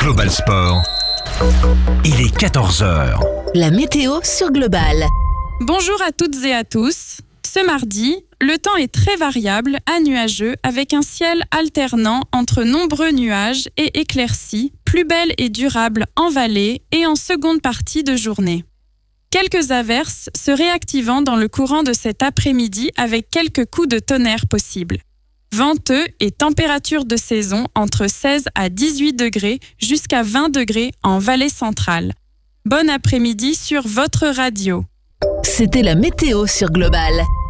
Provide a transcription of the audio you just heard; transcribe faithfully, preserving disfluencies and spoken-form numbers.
Global Sport. Il est quatorze heures. La météo sur Global. Bonjour à toutes et à tous. Ce mardi, le temps est très variable à nuageux avec un ciel alternant entre nombreux nuages et éclaircies, plus belle et durable en vallée et en seconde partie de journée. Quelques averses se réactivant dans le courant de cet après-midi avec quelques coups de tonnerre possibles. Venteux et température de saison entre seize à dix-huit degrés jusqu'à vingt degrés en vallée centrale. Bon après-midi sur votre radio. C'était la météo sur Global.